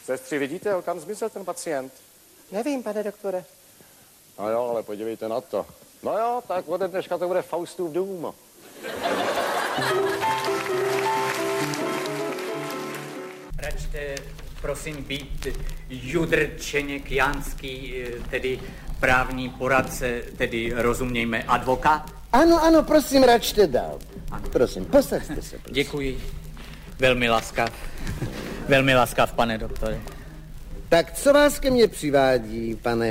Sestři, vidíte, kam zmizel ten pacient? Nevím, pane doktore. No jo, ale podívejte na to. No jo, tak ode dneška to bude Faustův dům. Račte, prosím, být Judrčeněk Jánský, tedy právní poradce, tedy rozumějme advokát? Ano, prosím, račte dál. Ano. Prosím, posaďte se, prosím. Děkuji. Velmi laskav, pane doktore. Tak co vás ke mně přivádí, pane...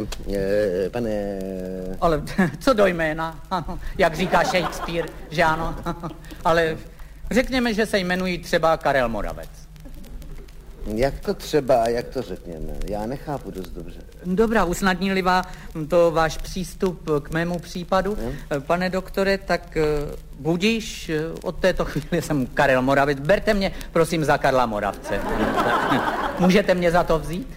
Ale co do jména, ano, jak říká Shakespeare, že ano, ale řekněme, že se jmenují třeba Karel Moravec. Jak to třeba, jak to řekněme? Já nechápu dost dobře. Dobrá, usnadní-li to váš přístup k mému případu, pane doktore, tak budíš, od této chvíli jsem Karel Moravec. Berte mě, prosím, za Karla Moravce. Můžete mě za to vzít?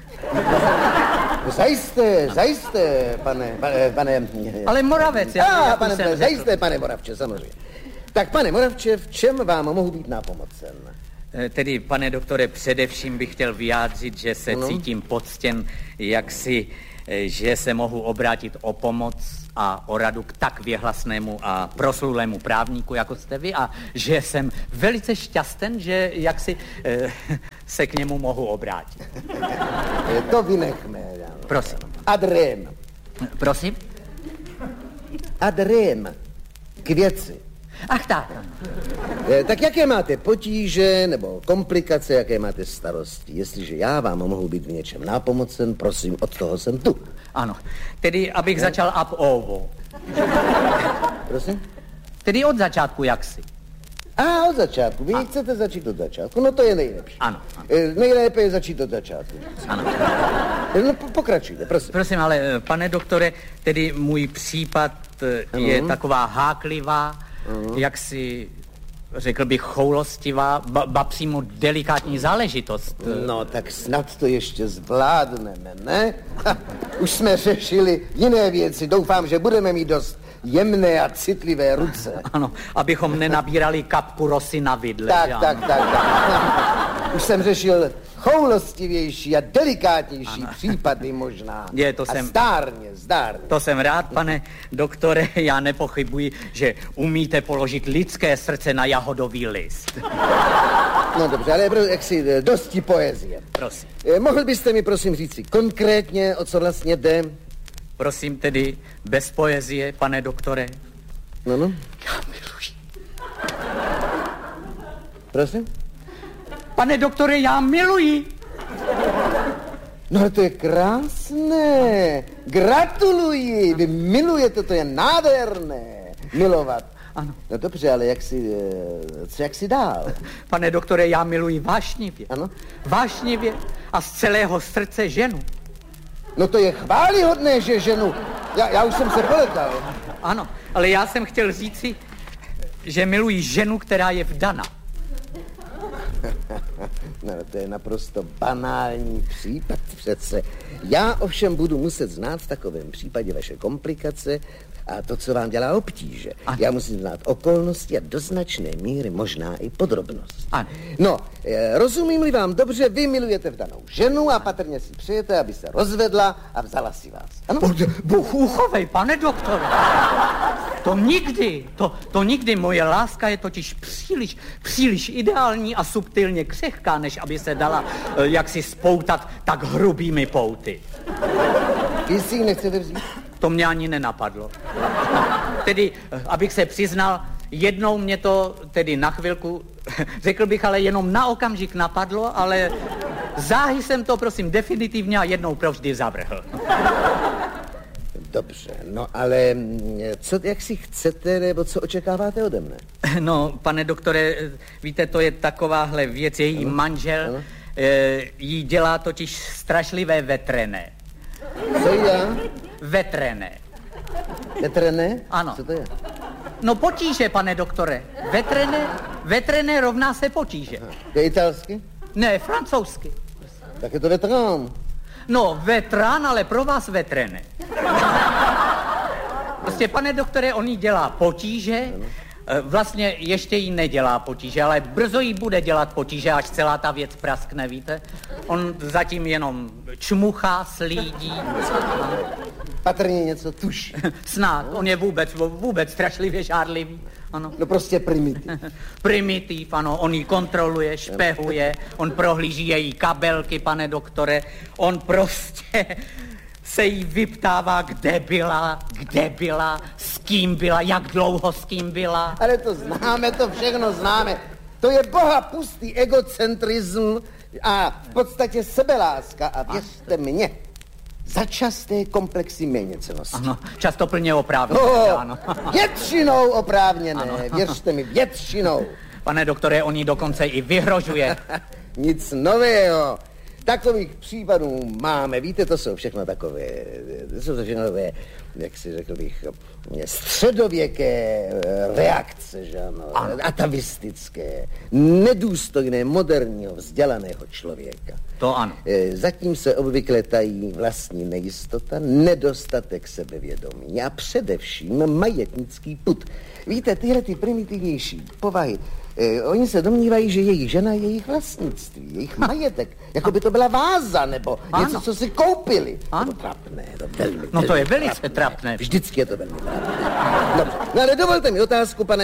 Zajisté, pane... Ale Moravec, zajisté, pane Moravče, samozřejmě. Tak, pane Moravče, v čem vám mohu být nápomocen? Tedy, pane doktore, především bych chtěl vyjádřit, že se cítím poctěn, že se mohu obrátit o pomoc a o radu k tak věhlasnému a proslulému právníku, jako jste vy, a že jsem velice šťasten, že se k němu mohu obrátit. To vynechme. Prosím. Adrém. Prosím? Adrém. K věci. Ach tak. Tak jaké máte potíže nebo komplikace, jaké máte starosti? Jestliže já vám mohu být v něčem nápomocen, prosím, od toho jsem tu. Ano, tedy abych začal ab ovo. Prosím? Tedy od začátku jaksi. Od začátku. Vy chcete začít od začátku? No to je nejlepší. Ano. Nejlépe je začít od začátku. Ano. No pokračujte, prosím. Prosím, ale pane doktore, tedy můj případ je taková háklivá, jaksi, řekl bych, choulostivá, ba přímo delikátní záležitost. No, tak snad to ještě zvládneme, ne? Už jsme řešili jiné věci. Doufám, že budeme mít dost jemné a citlivé ruce. Ano, abychom nenabírali kapku rosy na vidle. Tak. Už jsem řešil choulostivější a delikátnější případy možná. Zdárně. To jsem rád, pane doktore, já nepochybuji, že umíte položit lidské srdce na jahodový list. No dobře, ale jaksi dosti poezie. Prosím. Mohl byste mi prosím říci konkrétně, o co vlastně jde? Prosím tedy, bez poezie, pane doktore. No. Já miluji. Prosím? Pane doktore, já miluji. No to je krásné. Gratuluji. Vy milujete, to je nádherné. Milovat. Ano. No dobře, ale jak si dál? Pane doktore, já miluji vášnivě. Ano? Vášnivě a z celého srdce ženu. No to je chválihodné, že ženu. Já už jsem se poletal. Ano, ale já jsem chtěl říci, že miluji ženu, která je vdana. No, to je naprosto banální případ přece. Já ovšem budu muset znát v takovém případě vaše komplikace a to, co vám dělá obtíže. Ano. Já musím znát okolnosti a do značné míry možná i podrobnost. Ano. No, rozumím-li vám dobře, vy milujete vdanou ženu a patrně si přejete, aby se rozvedla a vzala si vás. Ano? Bůh uchovej, pane doktore. To nikdy. Moje láska je totiž příliš ideální a subtilně křehká, než aby se dala jaksi spoutat tak hrubými pouty. Vy si ji nechcete vzít? To mě ani nenapadlo. Tedy, abych se přiznal, jednou mě to tedy na chvilku, řekl bych, ale jenom na okamžik napadlo, ale záhy jsem to, prosím, definitivně a jednou provždy zavrhl. Dobře, no ale jak si chcete, nebo co očekáváte ode mne? No, pane doktore, víte, to je takováhle věc, její manžel jí dělá totiž strašlivé vetrené. Co já? Vetrené. Vetrené? Ano. Co to je? No potíže, pane doktore. Vetrené rovná se potíže. To je italsky? Ne, francouzsky. Tak je to veterán. No, veterán, ale pro vás vetrené. Prostě, pane doktore, on jí dělá potíže, Vlastně ještě jí nedělá potíže, ale brzo jí bude dělat potíže, až celá ta věc praskne, víte? On zatím jenom čmuchá, slídí. Patrně něco tuší. Snad, on je vůbec strašlivě žárlivý. Ano. No prostě primitiv. Primitiv, ano, on ji kontroluje, špehuje, on prohlíží její kabelky, pane doktore, on prostě se jí vyptává, kde byla, s kým byla, jak dlouho s kým byla. Ale to známe, to všechno známe. To je boha pustý egocentrism a v podstatě sebeláska a věřte mě, začasté komplexy méněcennosti. Ano, často plně oprávněné, ano. Většinou oprávněné, ano. Věřte mi, většinou. Pane doktore, on jí dokonce i vyhrožuje. Nic nového. Takových případů máme, víte, to jsou všechno takové, jak si řekl bych, středověké reakce, že ano, atavistické, nedůstojné, moderního, vzdělaného člověka. To ano. Zatím se obvykle tají vlastní nejistota, nedostatek sebevědomí a především majetnický pud. Víte, tyhle ty primitivnější povahy, oni se domnívají, že jejich žena je jejich vlastnictví, jejich majetek, jako by to byla váza, nebo něco, co si koupili. Ano. To trapné, to velmi, no to je velmi velice trapné. Vždycky je to velmi trapné. Dobře, no ale dovolte mi otázku, pane,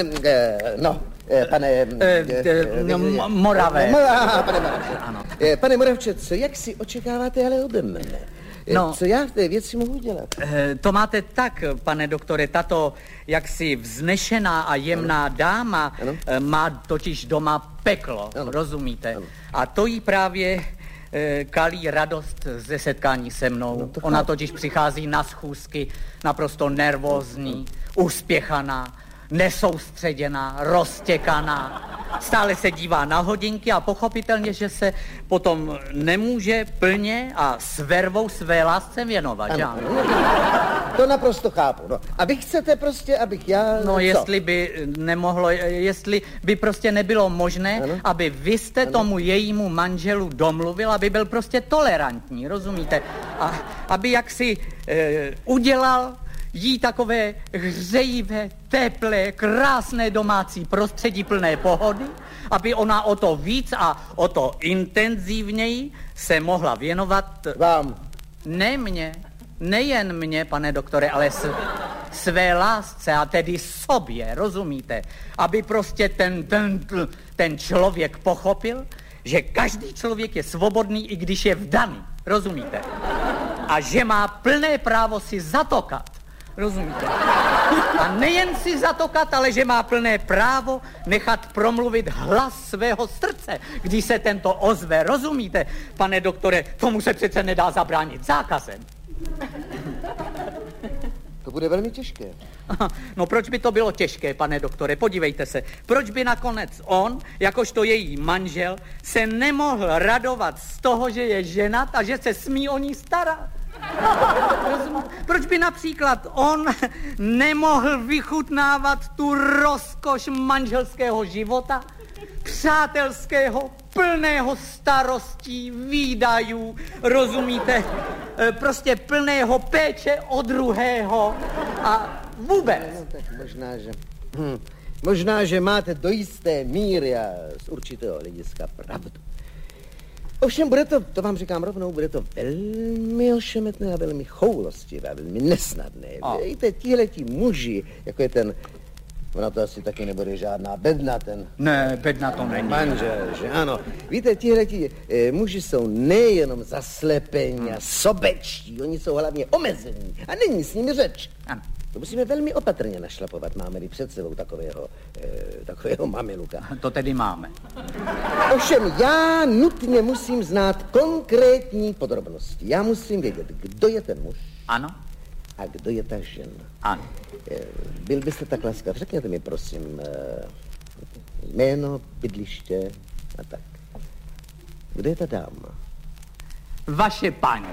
Moravé. Pane Moravče. Ano. Pane Moravče, co jak si očekáváte ale ode mne? No, co já v té věci mohu dělat? To máte tak, pane doktore, tato jaksi vznešená a jemná dáma má totiž doma peklo, rozumíte? Ano. A to jí právě kalí radost ze setkání se mnou. No, ona totiž přichází na schůzky naprosto nervózní, uspěchaná, nesoustředěná, roztěkaná. Stále se dívá na hodinky a pochopitelně, že se potom nemůže plně a s vervou své lásce věnovat. Ano. To naprosto chápu. No. A vy chcete prostě, abych já... No, jestli by prostě nebylo možné, aby vy jste tomu jejímu manželu domluvil, aby byl prostě tolerantní, rozumíte? A aby jaksi udělal jí takové hřejivé, teplé, krásné domácí prostředí plné pohody, aby ona o to víc a o to intenzivněji se mohla věnovat... Vám. Ne mně, nejen mně, pane doktore, ale své lásce a tedy sobě, rozumíte? Aby prostě ten člověk pochopil, že každý člověk je svobodný, i když je vdaný, rozumíte? A že má plné právo si zatokat. Rozumíte? A nejen si zatokat, ale že má plné právo nechat promluvit hlas svého srdce, když se tento ozve. Rozumíte, pane doktore, tomu se přece nedá zabránit zákazem. To bude velmi těžké. No proč by to bylo těžké, pane doktore? Podívejte se, proč by nakonec on, jakožto její manžel, se nemohl radovat z toho, že je ženat a že se smí o ní starat? Proč by například on nemohl vychutnávat tu rozkoš manželského života, přátelského, plného starostí, výdajů, rozumíte? Prostě plného péče o druhého a vůbec. No, tak možná, že máte do jisté míry a z určitého hlediska pravdu. Ovšem bude to vám říkám rovnou, bude to velmi ošemetné a velmi choulostivé a velmi nesnadné. Víte, tihleti muži, jako je ten, ona to asi taky nebude žádná bedna, ten... Ne, bedna to není. Manžel, že ano. Víte, tihleti muži jsou nejenom zaslepení a sobečtí, oni jsou hlavně omezení a není s nimi řeč. Ano. To musíme velmi opatrně našlapovat, máme-li před sebou takového mamiluka. To tedy máme. Ovšem, já nutně musím znát konkrétní podrobnosti. Já musím vědět, kdo je ten muž. Ano. A kdo je ta žena. Ano. Byl byste tak laskav, řekněte mi, prosím, jméno, bydliště a tak. Kdo je ta dáma? Vaše paní.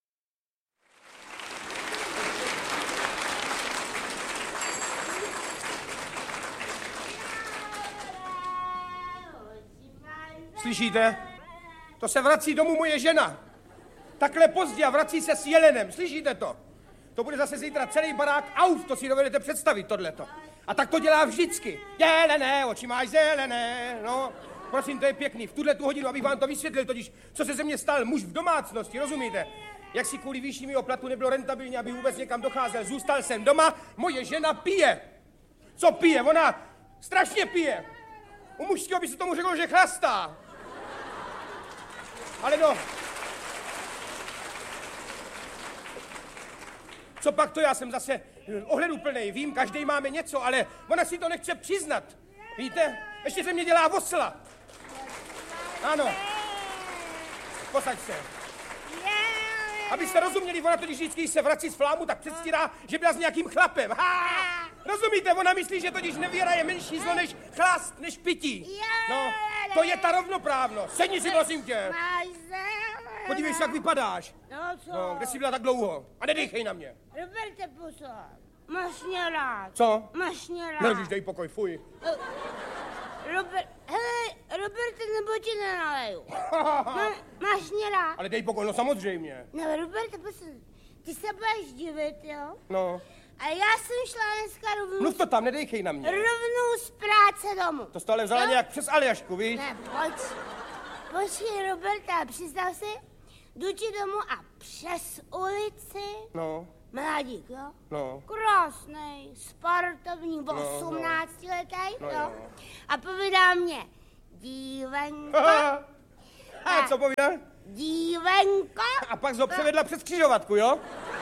Slyšíte? To se vrací domů moje žena. Takhle pozdě a vrací se s jelenem. Slyšíte to? To bude zase zítra celý barák auf, to si dovedete představit, tohleto. A tak to dělá vždycky. Jelené, oči máš zelené, no. Prosím, to je pěkný. V tuhle tu hodinu, abych vám to vysvětlil, totiž, co se ze mě stal muž v domácnosti, rozumíte? Jak si kvůli výši mého platu nebylo rentabilní, aby vůbec někam docházel. Zůstal jsem doma, moje žena pije. Co pije? Ona strašně pije. U mužského by se tomu řeklo, že chlastá. Ale no. Co pak to, já jsem zase ohleduplnej, vím, každý máme něco, ale ona si to nechce přiznat. Víte? Ještě se mě dělá osla. Ano. Posaď se. Abyste rozuměli, ona totiž vždycky se vrací z flámu, tak předstírá, že byla s nějakým chlapem. Ha! Rozumíte, ona myslí, že totiž nevěra je menší zlo než chlast, než pití. No, to je ta rovnoprávnost. Sedni si, prosím tě. Podívej se, jak vypadáš. No co? No, kde jsi byla tak dlouho? A nedejchej na mě. Roberte, pozor. Máš mě rád. Co? Máš mě rád. Nelžíš, dej pokoj, fuj. Roberte, nebo ti nenaleju. Máš mě rád. Ale dej pokoj, no samozřejmě. No, Roberte, pozor. Ty se budeš divit, jo? No. A já jsem šla dneska Mluv to tam, nedejchej na mě. rovnou z práce domů. To jsi to ale vzala Jo? nějak přes Aljašku, víš? Ne, počkej, Roberta, představ si, jdu ti domů a přes ulici No, mladík, jo? no. Krásnej, sportovní, 18letý, No, jo? jo. A povídá mě, dívenko, A co povídá? dívenko, A pak ho převedla přes křižovatku, jo?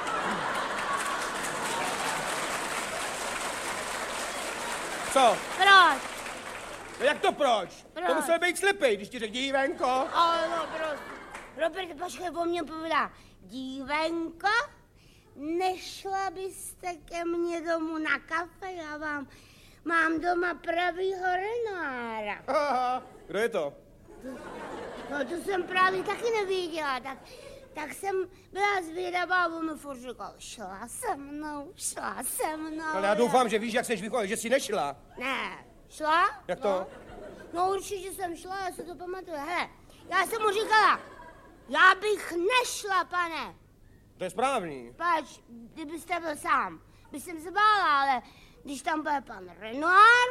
Co? proč? No jak to proč? Proč? To musel být slepej, když ti řekl dívenko. Ale no, proč? Robert, počkej, po mně povídá, dívenko, nešla byste ke mně domů na kafe, já vám mám doma pravýho Renoira. Kdo je to? No to jsem právě taky nevěděla, tak jsem byla zvědavá a on mi furt říkal, šla se mnou. Ale já doufám, že víš, jak seš vychovat, že jsi nešla. Ne, šla? Jak to? No určitě jsem šla, já se to pamatuju. Hele, já jsem mu říkala, já bych nešla, pane. To je správný. Pač, kdybyste byl sám, bych jsem se bála, ale když tam bude pan Renoir,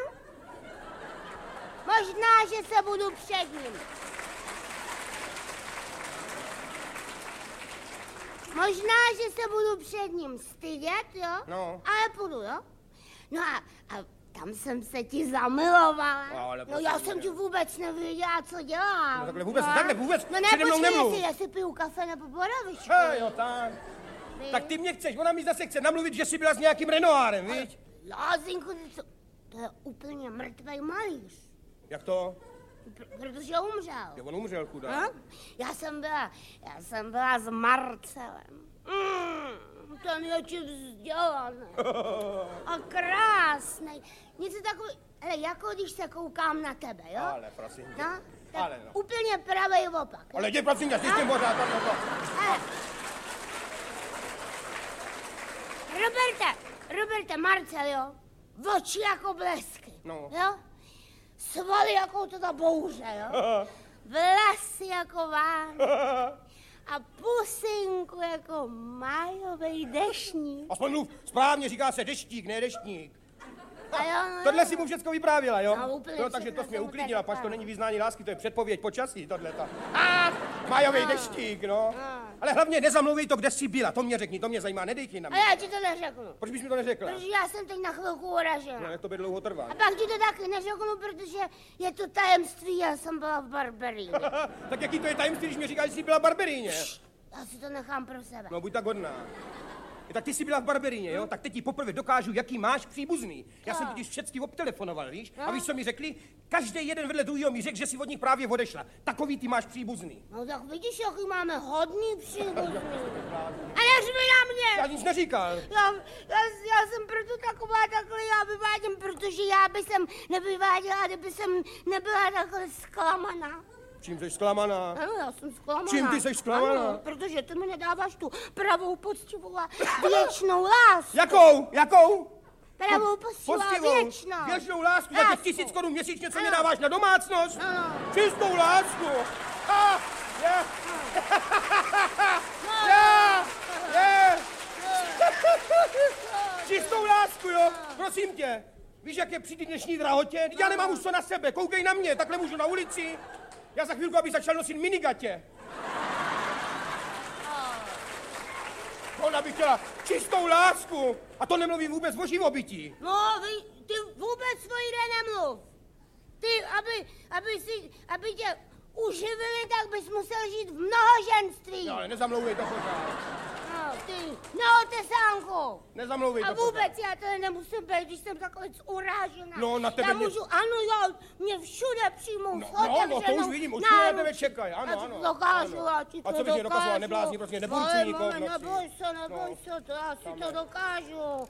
možná, že se budu před ním. Možná, že se budu před ním stydět, jo? No. Ale půjdu, jo? No a tam jsem se ti zamilovala. Ale No já jsem ti vůbec nevěděla, co dělám. No takhle vůbec No ne, přede mnou nemluv. počkej, jestli piju kafe nebo boravičku. Jo, tak. Tak ty mě chceš, ona mi zase chce namluvit, že jsi byla s nějakým Renoirem, víš? Lázinku, to je úplně mrtvej malíř. Jak to? Protože umřel. Jo, on umřel, chudák. No? Já jsem byla s Marcelem. Ten je ti vzdělaný. A krásnej. Něco takový, hele, jako když se koukám na tebe, jo? Ale prosím tě. No? Tak Ale no. úplně pravej opak. Ale jdi, prosím tě, jsi s tím pořád. Hele. Roberte, Marcel, jo? Oči jako blesky, No. jo? Svaly jako ta bouře, jo? Vlasy jako ván. A pusinku jako májovej deštník. Aspoň mluv správně, říká se deštík, ne deštník. A jo, no, Tohle si mu všecko vyprávěla, jo? No, úplně No, takže všechno to jsi mě jsem mu uklidnila, tady pač to vyprávěla. není vyznání lásky, to je předpověď počasí, tohleta. Majový deštík, no. Ale hlavně nezamluvej to, kde jsi byla, to mě řekni, to mě zajímá, nedejkej na A mě. já ti to neřeknu, Proč bys mi to neřekla? protože já jsem teď na chvilku uražena. No, jak to by dlouho trvá. A pak ti to taky neřeknu, protože je to tajemství, já jsem byla v Barberíně. Tak jaký to je tajemství, když mi říkáš, že jsi byla v Barberíně? Já si to nechám pro sebe. No, buď tak hodná. Tak ty jsi byla v Barberíně, jo? Tak teď ti poprvé dokážu, jaký máš příbuzný. Já jsem totiž všecky obtelefonoval, víš? A víš, co mi řekli? Každý jeden vedle druhého mi řekl, že si od nich právě odešla. Takový ty máš příbuzný. No tak vidíš, jaký máme hodný příbuzný. A než mi na mě! Já nic neříkal. Já jsem proto taková takhle, já vyvádím, protože já by jsem nevyváděla, kdyby jsem nebyla takhle zklamaná. Čím jsi zklamaná? Ano, já jsem zklamaná. Čím ty jsi zklamaná? Ano, protože ty mi nedáváš tu pravou, poctivou a věčnou lásku. Jakou? Pravou, poctivou a věčnou. Věčnou lásku za těch 1000 korun měsíčně, co mě dáváš na domácnost? Ano. Čistou lásku. Je. Čistou lásku, jo? Prosím tě. Víš, jak je při té dnešní drahotě? Já nemám už co na sebe, koukej na mě, takhle můžu na ulici. Já za chvilku, abych začal nosit minigatě. Ona by chtěla čistou lásku. A to nemluvím vůbec o živobytí. No, ty vůbec svoji nemluv. Ty, aby tě uživili, tak bys musel žít v mnohoženství. No, ale nezamlouvej to pořád. No, ty, neotesánku. Nezamlouvej to A vůbec já to nemusím být, když jsem takhle urážená. No, na tebe já mě... můžu, ano, jo, mě všude přijmou s No, to už vidím, už na tebe čekají, ano, ano. Dokážu, ano. A co bys mě dokazoval, neblázni, prostě neburcuj nikoho v noci. Neboj se, to já si to dokážu.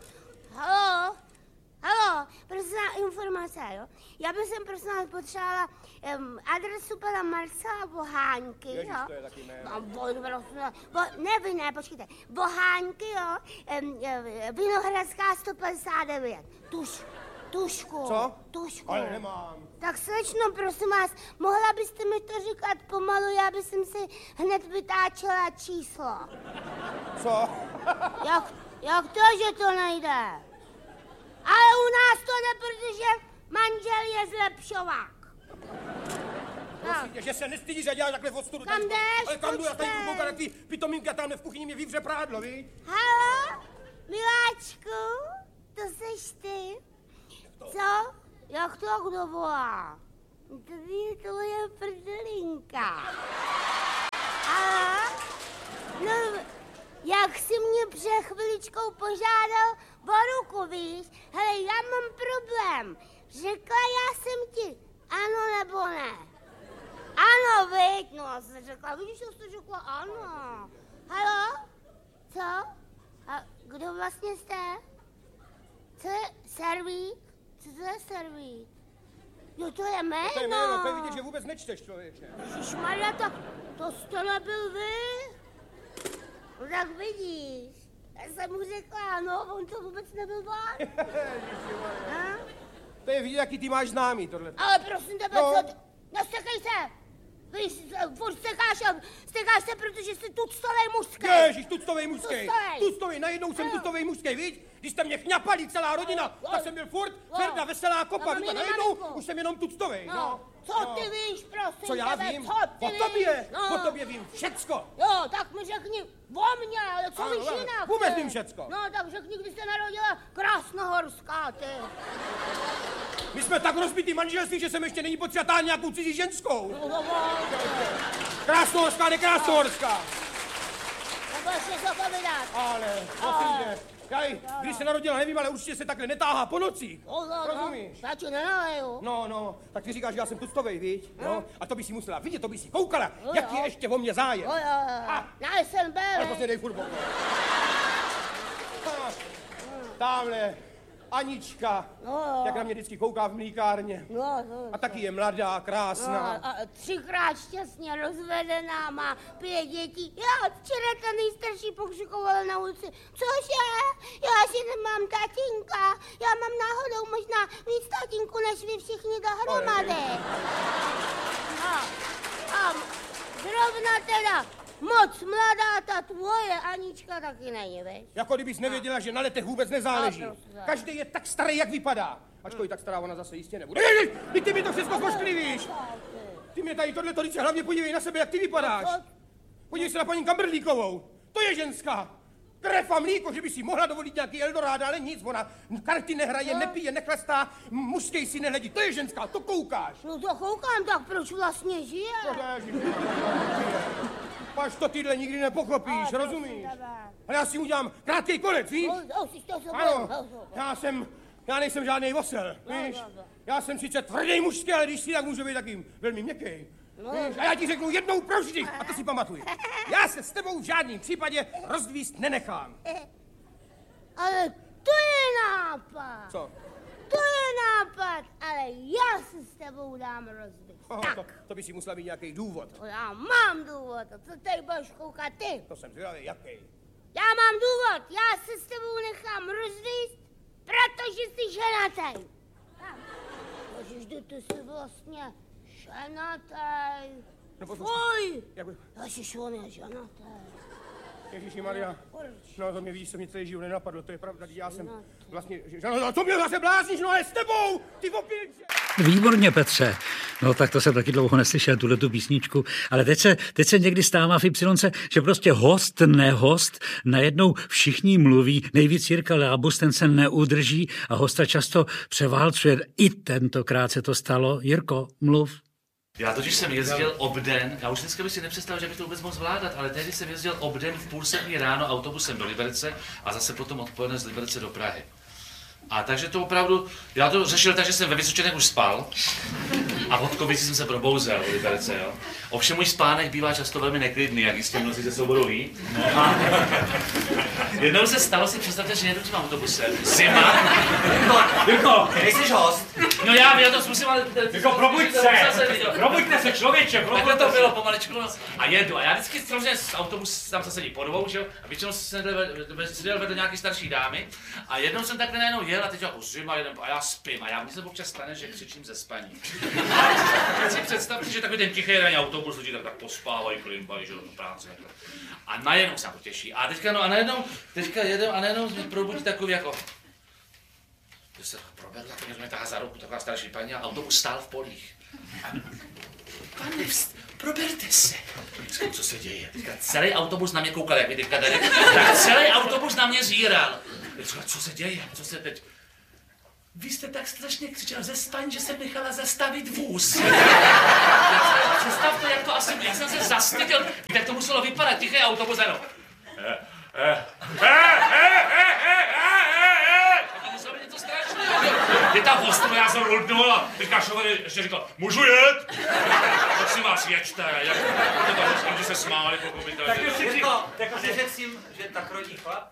Halo, prosím informace, jo? Já bych sem prosím vás potřebovala adresu pana Marcela Boháňky, Ježiš, jo? to je taky jméno. Ne, počkejte. Boháňky, jo? Vinohradská 159. Tušku. Co? Tušku. Ale nemám. Tak slečno, prosím vás, mohla byste mi to říkat pomalu, já bych si hned vytáčela číslo. Co? Jak to, že to nejde? Ale u nás to jde, protože manžel je zlepšovák. Prosím tě, že se nestydíš a děláš takhle v ostudu. Kam jdeš? Ale kam jdu, já tady Počkej. budu koukat na ty pitomínky a tamhle v kuchyni mě vyvře prádlo, víš? Haló, miláčku, to seš ty? Co? Jak to kdo volá? To je prdelinka. Haló? No, jak jsi mě před chviličkou požádal o ruku, víš? Hele, já mám problém. Řekla já jsem ti ano nebo ne? Ano, viď? No, já jsem řekla, vidíš, já jsem řekla ano. Haló? Co? A kdo vlastně jste? Co je servík? Co to je servík? Jo, to je jméno. To je jméno, to je vidět, že vůbec nečteš, člověče. Ježišmarja, tak to jste nebyl vy? No tak vidíš. Já jsem mu řekla, ano, on to vůbec nebyl on. To je vidět, jaký ty máš známý, tohle. Ale prosím tebe, No. co ty? Nestekej se! Víš, furt stekáš se, protože jsi tuctovej mužský. Ježiš, tuctovej mužský. Tuctovej. Tuctovej, najednou jsem Ano. tuctovej mužský, víš? Když jste mě chňapali, celá rodina, tak jsem byl furt tvrda, veselá kopa, No, víš? A mamina, najednou maminko. už jsem jenom tuctovej, no. Co ty víš, prosím Co já tebe, vím? co ty O víš? tobě, No. o tobě vím všecko. Jo, tak mi řekni o mně, ale co Ano, víš ano, jinak? vůbec ty? vím všecko. No, tak řekni, kdy se narodila Krásnohorská, ty. My jsme tak rozbitý manželství, že jsem ještě není potřeba nějakou cizí ženskou. Krásnohorská, nekrásnohorská. Nebudeš se to povídat. Ale, prosím tě, když se narodila, nevím, ale určitě se takhle netáhá po nocích. Rozumíš? Já ti nenaleju. No, tak ty říkáš, že já jsem tuctovej, víš? No, a to by si musela vidět, to by si koukala, jak je ještě o mě zájem. Nejsem Ale byl. prostě dej furt boku. Tamhle, Anička, No. jak na mě vždycky kouká v mlýkárně. No, A taky je mladá, krásná. a 3krát šťastně rozvedená, má 5 dětí. Já včera ten nejstarší pokřikoval na ulici. Cože? Já si nemám tatínka. Já mám náhodou možná víc tatínku, než vy všichni dohromady. A zrovna teda moc mladá ta tvoje Anička taky není, víš? Jako kdybys nevěděla, že na letech vůbec nezáleží. No, prostě. Každý je tak starý, jak vypadá. Ačkoliv tak stará ona zase jistě nebude. Ježiš, ty mi to všechno pošklivíš. Ty mě tady tohle říct, hlavně podívej na sebe, jak ty vypadáš. Podívej se na paní Kamberlíkovou. To je ženská. Krev a mlíko, že by si mohla dovolit nějaký Eldorado, ale nic, ona karty nehraje, nepije, nechlastá, mužský si nehledí. To je ženská, to koukáš. No to koukám, tak proč vlastně žije? Až to tyhle nikdy nepochopíš, rozumíš? Ale já si udělám krátký konec, víš? Ano, já nejsem žádný osel, víš? Já jsem sice tvrdý mužský, ale když si tak můžu být taky velmi měkký. Víš? A já ti řeknu jednou provždy, a to si pamatuj. Já se s tebou v žádném případě rozvíst nenechám. Ale to je nápad. Co? To je nápad, ale já se s tebou dám rozbít. To by si musela mít nějaký důvod. Já mám důvod, a co tady budeš koukat ty? To jsem zvědavý, jaký. Já mám důvod, já se s tebou nechám rozvíst, protože jsi ženatý. Ježiš, ty jsi vlastně ženatý. No, Fuj! Jak by... Ježiš, on je ženatý. Ježišimarja. No to mě víš, co mě celý život nenapadlo, to je pravda, já jsem vlastně, no co mě zase blázníš, no ale s tebou, ty opilče. Výborně, Petře. No tak to jsem taky dlouho neslyšel, tuhletu písničku. Ale teď se někdy stává v Ypsilonce, že prostě host, nehost, najednou všichni mluví, nejvíc Jirka Lábus, ten se neudrží a hosta často převálcuje. I tentokrát se to stalo. Jirko, mluv. Já totiž jsem jezdil obden, já už dneska bych si nepředstavil, že bych to vůbec mohl zvládat, ale tehdy jsem jezdil obden v 6:30 ráno autobusem do Liberce a zase potom odpoledne z Liberce do Prahy. A takže to opravdu, já to řešil tak, že jsem ve Vysočanech už spal a v Hodkovici jsem se probouzel v Liberce, jo. Ovšem můj spánek bývá často velmi neklidný, jak jistě mnozí ze souboru ví. A jednou se stalo, si představte, že jedu tím autobusem, zima. Jirko, nejsiš host? No já to zkusím, ale... Jirko, probuďte se, člověče, Takhle to bylo pomaličku, no. A jedu. A já vždycky samozřejmě z autobus tam se sedí po dvou, že jo? A většinou jsem seděl vedle nějaký starší dámy. A jednou jsem takhle najednou jel a teď jako zima jedem a já spím. A já mně se občas stane, že křičím ze spaní. Teď si představte, že takový ten tichý ranní autobus, lidi tak pospávají, klimbají, že jo, do práce. A najednou se na to těší. A teďka, no a najednou, jedem a najednou mě probudí takový jako... Že se provedla, tak mě tahá za ruku taková starší paní a autobus stál v polích. Pane, proberte se. Říkám, co se děje? Teďka celý autobus na mě koukal, jak vy teďka tady. Tak celý autobus na mě zíral. Říkám, co se děje? Co se teď... Vy jste tak strašně křičel ze spaní, že jsem nechala zastavit vůz. Představte, jak to asi... Já jsem se zastyděl. Tak to muselo vypadat. Tichý autobus, ano. Je tam postupně, já jsem rudnul a teďka šofer ještě říkal, můžu jet? Tak si vás jeďte, jak to se smáli, pochopitelně. Tak už si říkal, neřekl si jim, že tak rodí chlap?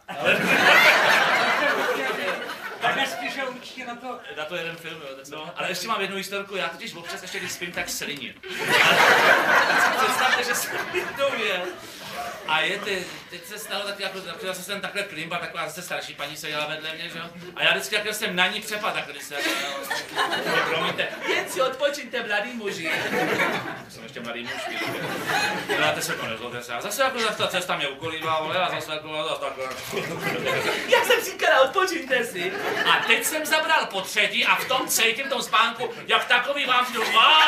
Tak nespíšel určitě na to. Na to jeden film, jo. No, ale ještě mám jednu historku, já totiž občas ještě když spím, tak sliním. Představte, že jsem jednou jel. A teď se stalo taky, jako zase jsem takhle klimba, taková zase starší paní seděla vedle mě, že jo? A já vždycky jako jsem na ní přepad, tak když se promiňte, jen si odpočiňte, mladý muži. Jsem ještě mladý muž, děláte se to, nezlobte se. A zase jako ta cesta mě ukolívá, a zase takhle. Já jsem říkala, odpočiňte si. A teď jsem zabral po třetí a v tom cítím, v tom spánku, jak takový vám jdu,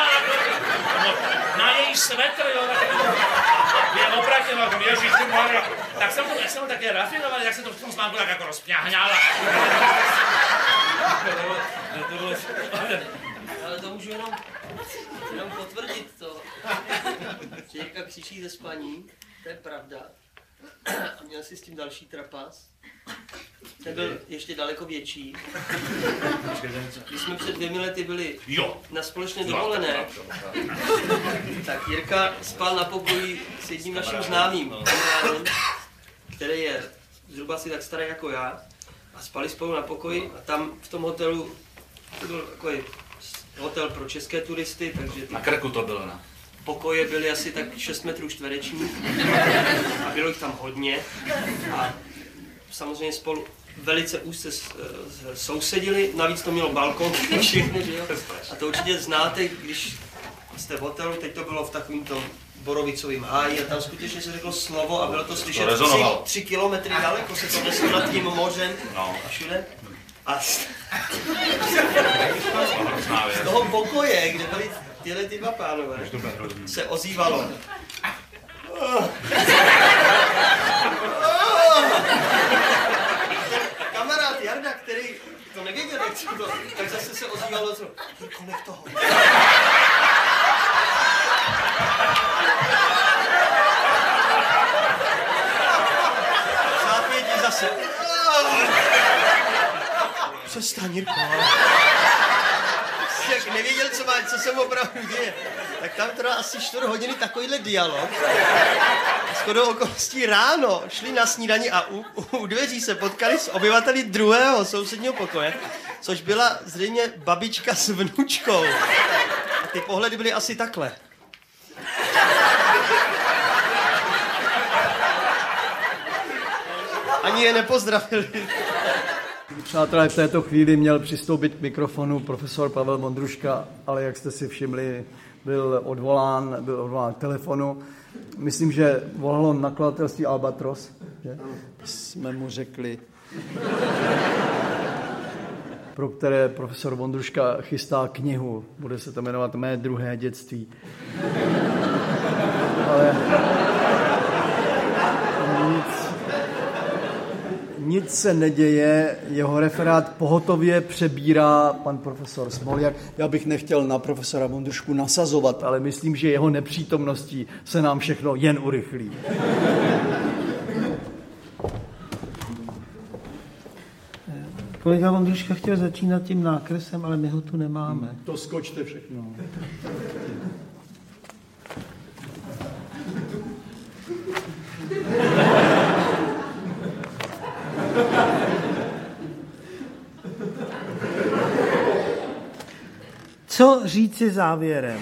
na její svetr, jo, je opravdu, ježišmarja. Tak jsem to také rafinoval, jak se to v tom spánku tak jako rozpňahňala. Ale to můžu jenom potvrdit to. Že Jirka křičí ze spaní, to je pravda. A měl si s tím další trapas. Ten byl ještě daleko větší. Když jsme před 2 lety byli na společné dovolené, tak Jirka spal na pokoji s jedním naším známým, který je zhruba asi tak starý jako já. A spali spolu na pokoji a tam v tom hotelu, to byl takový hotel pro české turisty, takže... Na Krku to bylo, ne? Pokoje byly asi tak 6 metrů čtverečních a bylo jich tam hodně a samozřejmě spolu velice úzce sousedili, navíc to mělo balkon, a to určitě znáte, když jste v hotelu, teď to bylo v takovým tom borovicovým háji a tam skutečně se řeklo slovo a bylo to slyšet 3 kilometry daleko, se to neslo nad tím mořem a všude. A z toho pokoje, kde byli tyhle ty dva pánové, se ozývalo. Kamarád Jarda, který to nevěděl, jak si to, tak zase se ozývalo, co? Konech toho. Zápětí zase. Přestaň, Jirko. Jak nevěděl, co se opravdu děje, tak tam trvá asi 4 hodiny takovýhle dialog. Shodou okolností ráno šli na snídani a u dveří se potkali s obyvateli druhého sousedního pokoje, což byla zřejmě babička s vnučkou. A ty pohledy byly asi takhle. Ani je nepozdravili. Přátelé, v této chvíli měl přistoupit k mikrofonu profesor Pavel Mondruška, ale jak jste si všimli, byl odvolán k telefonu. Myslím, že volalo nakladatelství Albatros, že? Jsme mu řekli, pro které profesor Vondruška chystá knihu. Bude se to jmenovat Mé druhé dětství. Ale nic se neděje, jeho referát pohotově přebírá pan profesor Smoljak. Já bych nechtěl na profesora Vondrušku nasazovat, ale myslím, že jeho nepřítomností se nám všechno jen urychlí. Kolega Vondruška chtěl začínat tím nákresem, ale my ho tu nemáme. To skočte všechno. Co říci závěrem?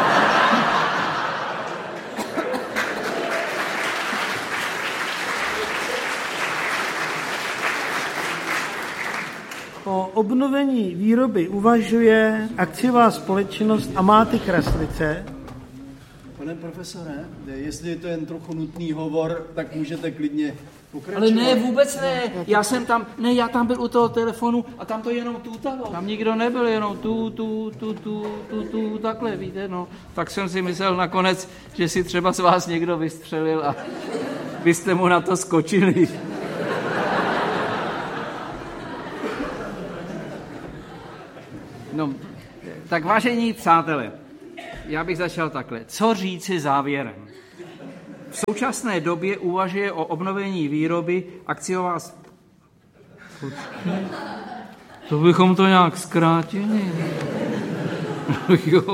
O obnovení výroby uvažuje akciová společnost Amáty Kraslice. Pane profesore, jestli je to jen trochu nutný hovor, tak můžete klidně pokračovat. Ale ne, vůbec ne. Já tam byl u toho telefonu a tam to jenom tutalo. Tam nikdo nebyl, jenom tu, takhle, víte, no. Tak jsem si myslel nakonec, že si třeba z vás někdo vystřelil a vy jste mu na to skočili. No, tak vážení přátelé, já bych začal takhle. Co říci závěrem? V současné době uvažuje o obnovení výroby akciová... To bychom to nějak zkrátili. Jo.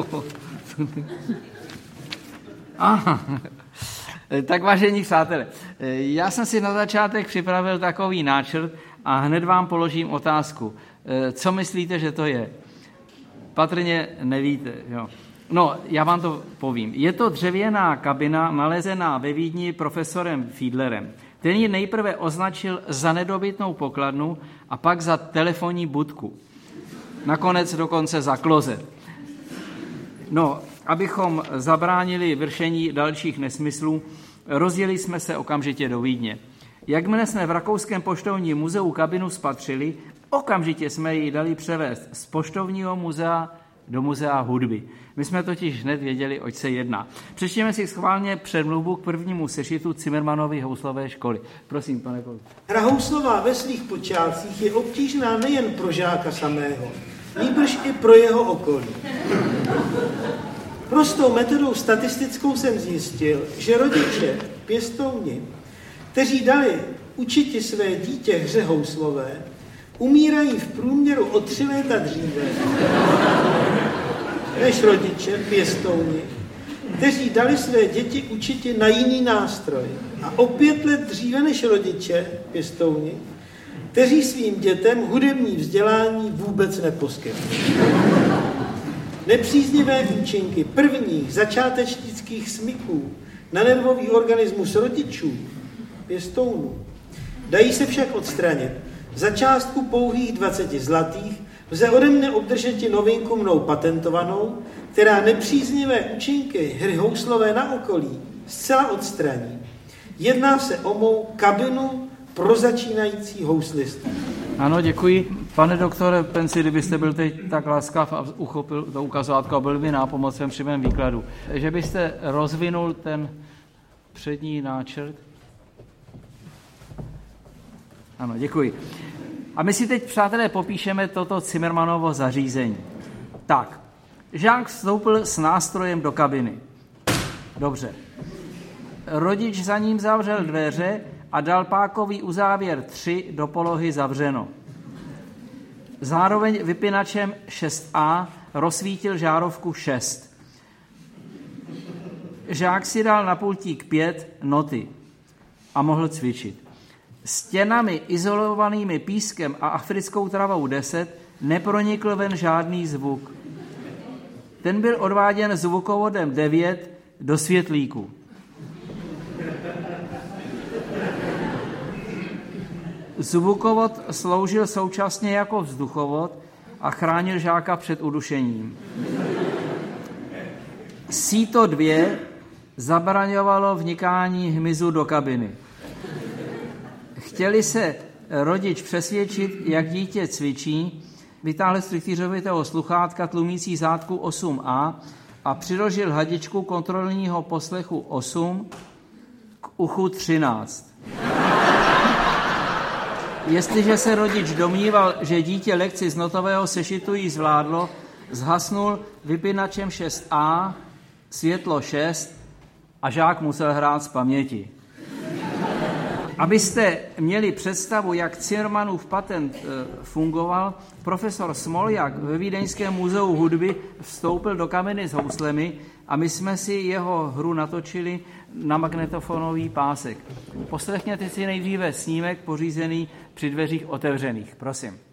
Aha. Tak vážení přátelé, já jsem si na začátek připravil takový náčrt a hned vám položím otázku. Co myslíte, že to je? Patrně nevíte, jo. No, já vám to povím. Je to dřevěná kabina nalezená ve Vídni profesorem Fiedlerem. Ten ji nejprve označil za nedobytnou pokladnu a pak za telefonní budku. Nakonec dokonce za klozet. No, abychom zabránili vršení dalších nesmyslů, rozjeli jsme se okamžitě do Vídně. Jakmile jsme v Rakouském poštovním muzeu kabinu spatřili, okamžitě jsme ji dali převést z poštovního muzea do muzea hudby. My jsme totiž hned věděli, oč se jedná. Přečtěme si schválně předmluvu k prvnímu sešitu Zimmermanovy houslové školy. Prosím, pane kolego. Hra houslová ve svých počátcích je obtížná nejen pro žáka samého, nýbrž i pro jeho okolí. Prostou metodou statistickou jsem zjistil, že rodiče, pěstouni, kteří dali učiti své dítě hře houslové, umírají v průměru o 3 léta dříve než rodiče, pěstouni, kteří dali své děti učiti na jiný nástroj. A o 5 let dříve než rodiče, pěstouni, kteří svým dětem hudební vzdělání vůbec neposkytli. Nepříznivé účinky prvních začátečnických smyků na nervový organismus rodičů, pěstounů, dají se však odstranit. Za částku pouhých 20 zlatých lze ode mne obdržet novinku mnou patentovanou, která nepříznivé účinky hry houslové na okolí zcela odstraní. Jedná se o mou kabinu pro začínající houslisty. Ano, děkuji. Pane doktore Penci, kdybyste byl teď tak laskav a uchopil to ukazovátko a byl by nápomocen při mém výkladu, že byste rozvinul ten přední náčrt. Ano, děkuji. A my si teď, přátelé, popíšeme toto Zimmermanovo zařízení. Tak, žák vstoupil s nástrojem do kabiny. Dobře. Rodič za ním zavřel dveře a dal pákový uzávěr 3 do polohy zavřeno. Zároveň vypínačem 6A rozsvítil žárovku 6. Žák si dal na pultík 5 noty a mohl cvičit. Stěnami izolovanými pískem a africkou travou 10 nepronikl ven žádný zvuk. Ten byl odváděn zvukovodem 9 do světlíku. Zvukovod sloužil současně jako vzduchovod a chránil žáka před udušením. Síto 2 zabraňovalo vnikání hmyzu do kabiny. Chtěli se rodič přesvědčit, jak dítě cvičí, vytáhl z trychtýřovitého sluchátka tlumící zátku 8A a přiložil hadičku kontrolního poslechu 8 k uchu 13. Jestliže se rodič domníval, že dítě lekci z notového sešitu jí zvládlo, zhasnul vypínačem 6A, světlo 6 a žák musel hrát z paměti. Abyste měli představu, jak Zimmermannův patent fungoval, profesor Smoljak ve Vídeňském muzeu hudby vstoupil do kabiny s houslemi a my jsme si jeho hru natočili na magnetofonový pásek. Poslechněte si nejdříve snímek pořízený při dveřích otevřených. Prosím.